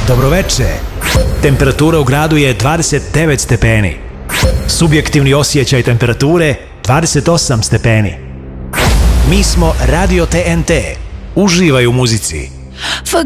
Dobroveče. Temperatura u gradu je 29 stepeni. Subjektivni osjećaj temperature 28 stepeni. Mi smo Radio TNT. Uživaj u muzici.